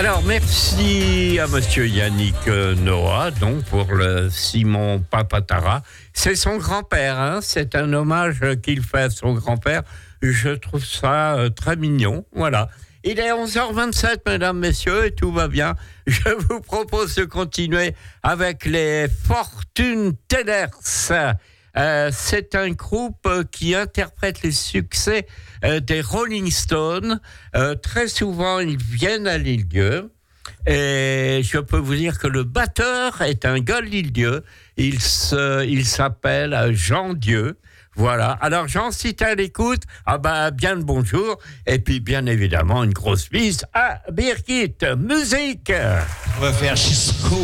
Alors, merci à monsieur Yannick Noah, donc, pour le Simon Papatara. C'est son grand-père, hein, c'est un hommage qu'il fait à son grand-père. Je trouve ça très mignon, voilà. Il est 11h27, mesdames, messieurs, et tout va bien. Je vous propose de continuer avec les Fortune Tellers. C'est un groupe qui interprète les succès des Rolling Stones. Très souvent, ils viennent à l'Île-Dieu. Et je peux vous dire que le batteur est un gars de l'Île-Dieu. Il s'appelle Jean Dieu. Voilà. Alors, Jean, si t'es à l'écoute, bien le bonjour. Et puis, bien évidemment, une grosse bise à Birgit. Musique! On va faire Chisco.